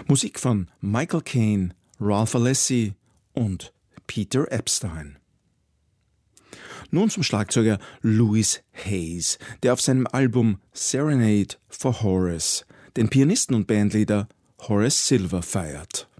Musik von Michael Caine, Ralph Alessi und Peter Epstein. Nun zum Schlagzeuger Louis Hayes, der auf seinem Album Serenade for Horace den Pianisten und Bandleader Horace Silver feiert.